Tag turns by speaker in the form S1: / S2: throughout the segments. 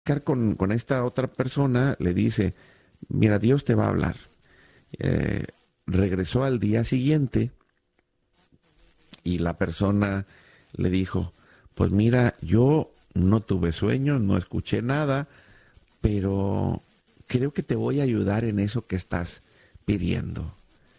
S1: con esta otra persona, le dice, mira, Dios te va a hablar. Eh, Regresó al día siguiente y la persona le dijo, pues mira, yo no tuve sueño, no escuché nada, pero creo que te voy a ayudar en eso que estás pidiendo.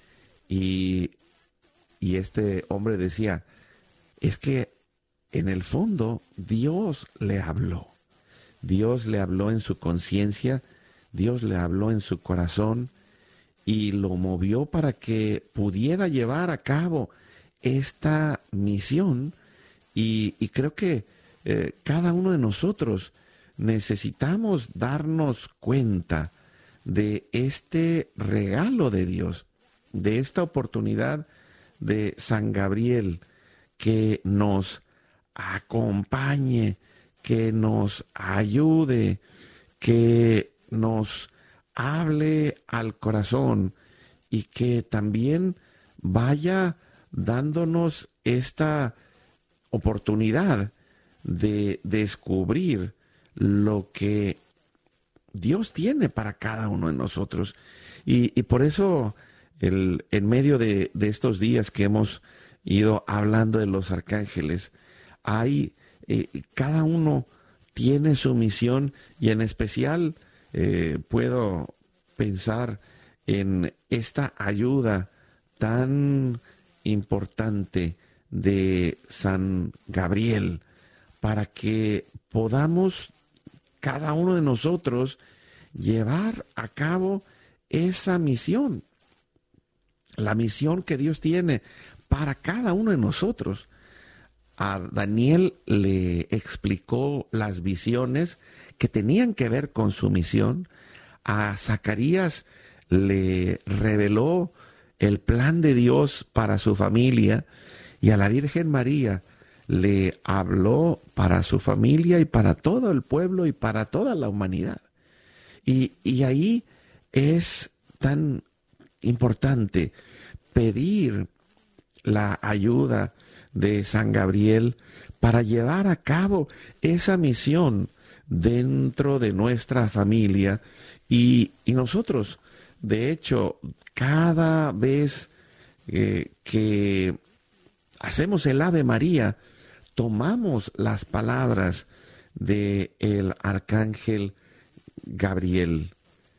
S1: Y, y este hombre decía, es que en el fondo Dios le habló. Dios le habló en su conciencia, Dios le habló en su corazón y lo movió para que pudiera llevar a cabo esta misión. Y creo que cada uno de nosotros necesitamos darnos cuenta de este regalo de Dios, de esta oportunidad de San Gabriel que nos acompañe, que nos ayude, que nos hable al corazón y que también vaya dándonos esta oportunidad de descubrir lo que Dios tiene para cada uno de nosotros. Y por eso, en medio de estos días que hemos ido hablando de los arcángeles, hay, cada uno tiene su misión y en especial puedo pensar en esta ayuda tan importante de San Gabriel para que podamos cada uno de nosotros llevar a cabo esa misión, la misión que Dios tiene para cada uno de nosotros. A Daniel le explicó las visiones que tenían que ver con su misión. A Zacarías le reveló el plan de Dios para su familia y a la Virgen María le habló para su familia y para todo el pueblo y para toda la humanidad. Y ahí es tan importante pedir la ayuda de San Gabriel para llevar a cabo esa misión dentro de nuestra familia y nosotros, de hecho, cada vez que hacemos el Ave María, tomamos las palabras de el arcángel Gabriel.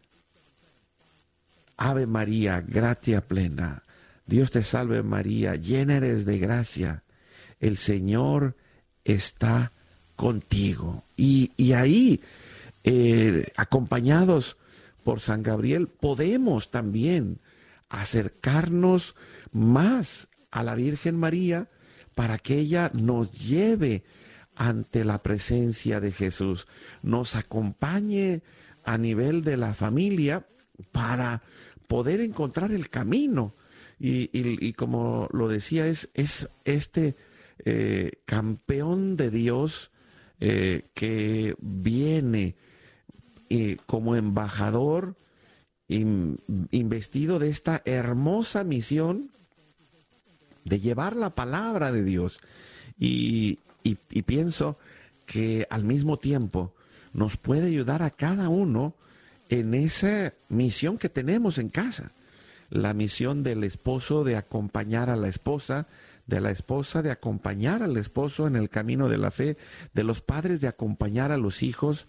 S1: Ave María, gratia plena, Dios te salve María, llena eres de gracia, el Señor está contigo. Y ahí, acompañados por San Gabriel, podemos también acercarnos más a la Virgen María para que ella nos lleve ante la presencia de Jesús, nos acompañe a nivel de la familia para poder encontrar el camino. Y como lo decía, es este campeón de Dios que viene como embajador investido de esta hermosa misión de llevar la palabra de Dios. Y pienso que al mismo tiempo nos puede ayudar a cada uno en esa misión que tenemos en casa. La misión del esposo de acompañar a la esposa, de la esposa de acompañar al esposo en el camino de la fe, de los padres de acompañar a los hijos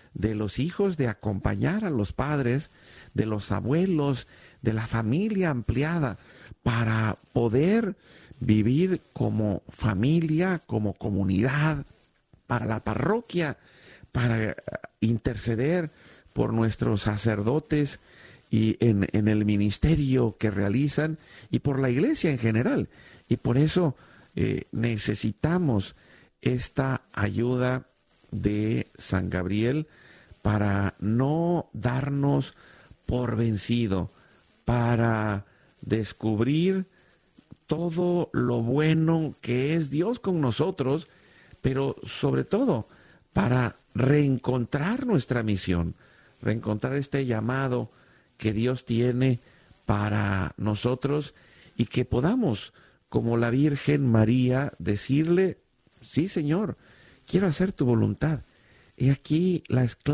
S1: de acompañar a los padres, de los abuelos, de la familia ampliada, para poder vivir como familia, como comunidad, para la parroquia, para interceder por nuestros sacerdotes y en el ministerio que realizan y por la iglesia en general. Y por eso necesitamos esta ayuda de San Gabriel para no darnos por vencido, para descubrir todo lo bueno que es Dios con nosotros, pero sobre todo para reencontrar nuestra misión, reencontrar este llamado que Dios tiene para nosotros y que podamos, como la Virgen María, decirle, sí Señor, quiero hacer tu voluntad, Y aquí la